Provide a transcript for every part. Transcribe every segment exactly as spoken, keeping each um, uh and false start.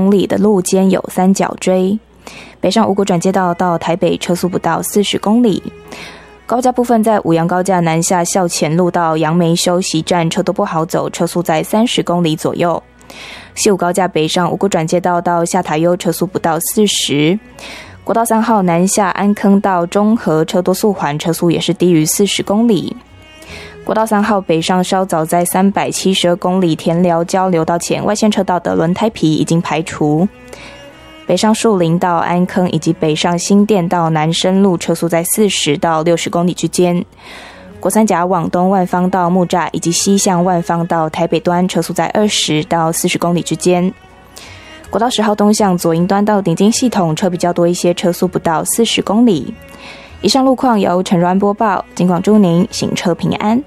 公里的路肩有三角锥。北上五股转接道到台北车速不到四十公里。高架部分在五杨高架南下校前路到杨梅休息站车都不好走，车速在三十公里左右。西武高架北上五股转接道到下塔悠车速不到四十。国道三号南下安坑到中和车多速缓，车速也是低于四十公里。国道三号北上稍早在三百七十二公里田寮交流道前外线车道的轮胎皮已经排除。北上树林到安坑以及北上新店到南深路车速在四十到六十公里之间。国三甲往东万方到木栅以及西向万方到台北端车速在二十到四十公里之间。国道十号东向左营端到顶金系统车比较多一些，车速不到四十公里。以上路况由陈如安播报，警广祝您行车平安。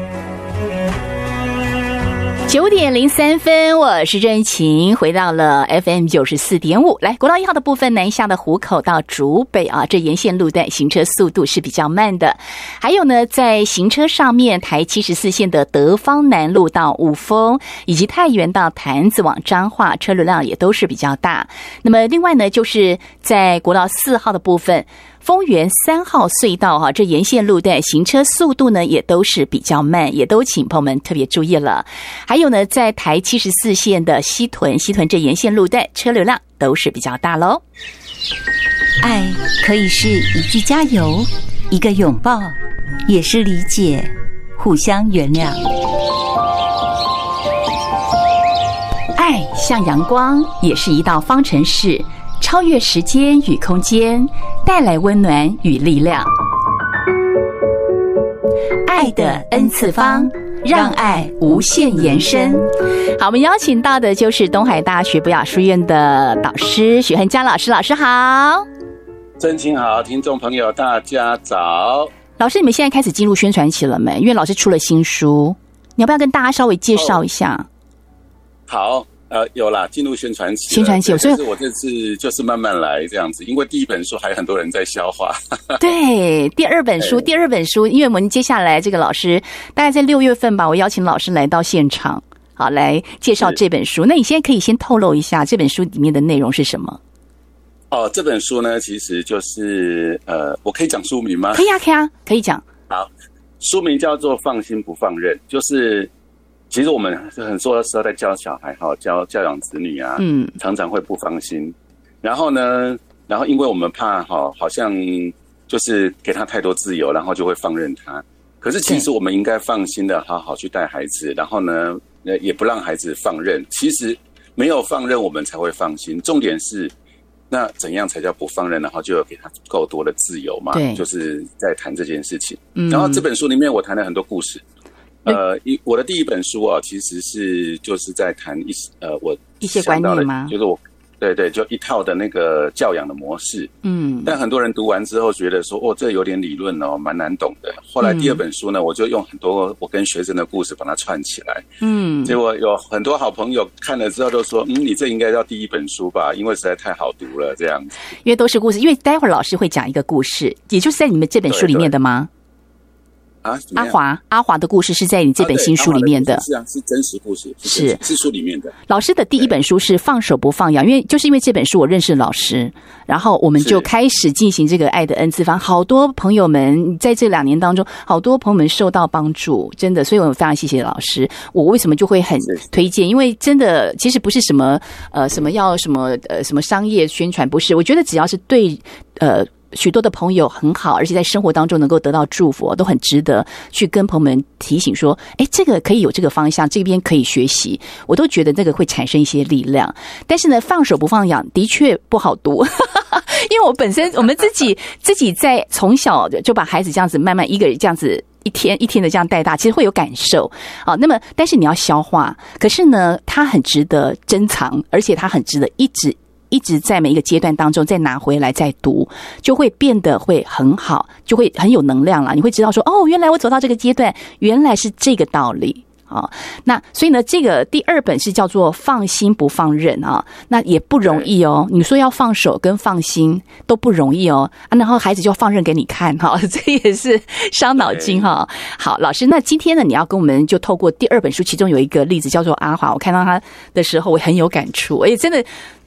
九点零三分，我是郑晴，回到了 F M 九十四点五。来，国道一号的部分，南下的湖口到竹北啊，这沿线路段行车速度是比较慢的。还有呢，在行车上面，台七十四线的德芳南路到五峰，以及太原到潭子往彰化，车流量也都是比较大。那么另外呢，就是在国道四号的部分。丰原三号隧道哈，这沿线路段行车速度呢也都是比较慢，也都请朋友们特别注意了。还有呢，在台七十四线的西屯，西屯这沿线路段车流量都是比较大喽。 爱可以是一句加油，一个拥抱，也是理解，互相原谅。 爱像阳光，也是一道方程式。超越时间与空间，带来温暖与力量。爱的 N 次方，让爱无限延伸。好，我们邀请到的就是东海大学博雅书院的导师许汉佳老师。老师好。 真情好，听众朋友大家早。 老师，你们现在开始进入宣传期了没？因为老师出了新书，你要不要跟大家稍微介绍一下？ 哦、好。呃，有啦，进入宣传期了。 宣传期，所以我这次就是慢慢来这样子，因为第一本书还有很多人在消化。 对，第二本书，第二本书，因为我们接下来这个老师大概在六月份吧，我邀请老师来到现场，好来介绍这本书。那你现在可以先透露一下这本书里面的内容是什么？ 哦，这本书呢，其实就是呃，我可以讲书名吗？ 可以啊，可以啊，可以讲。 好，书名叫做《放心不放任》，就是。其实我们很多时候在教小孩哈，教教养子女啊，嗯，常常会不放心。然后呢，然后因为我们怕哈，好像就是给他太多自由，然后就会放任他。可是其实我们应该放心的好好去带孩子，然后呢，也不让孩子放任。其实没有放任，我们才会放心。重点是，那怎样才叫不放任？然后就有给他够多的自由嘛，对，就是在谈这件事情。嗯，然后这本书里面我谈了很多故事。呃，一我的第一本书啊，其实是就是在谈一呃，我一些观念吗？ 就是我对对，就一套的那个教养的模式。嗯，但很多人读完之后觉得说，哦，这有点理论哦，蛮难懂的。后来第二本书呢，我就用很多我跟学生的故事把它串起来。嗯，结果有很多好朋友看了之后都说，嗯，你这应该叫第一本书吧，因为实在太好读了这样子。 因为都是故事，因为待会儿老师会讲一个故事，也就是在你们这本书里面的吗？ 啊、 阿华阿华的故事是在你这本新书里面的， 啊、是啊，是真实故事，是是书里面的。 老师的第一本书是放手不放养，因为就是因为这本书我认识老师，然后我们就开始进行这个爱的 N 次方。好多朋友们在这两年当中，好多朋友们受到帮助，真的，所以我非常谢谢老师。我为什么就会很推荐？因为真的其实不是什么呃什么要什么呃什么商业宣传，不是，我觉得只要是对呃。许多的朋友很好，而且在生活当中能够得到祝福，都很值得去跟朋友们提醒说，哎，这个可以有这个方向，这边可以学习，我都觉得这个会产生一些力量。但是呢，放手不放养的确不好读，因为我本身我们自己自己在从小就把孩子这样子慢慢一个这样子一天一天的这样带大，其实会有感受啊。那么，但是你要消化，可是呢，它很值得珍藏，而且它很值得一直。一直在每一个阶段当中再拿回来再读，就会变得会很好，就会很有能量了。你会知道说，哦，原来我走到这个阶段，原来是这个道理啊。那所以呢，这个第二本是叫做放心不放任啊，那也不容易哦。你说要放手跟放心都不容易哦啊，然后孩子就放任给你看哈，这也是伤脑筋哈。好，老师，那今天呢，你要跟我们就透过第二本书，其中有一个例子叫做阿华，我看到他的时候我很有感触，哎，真的。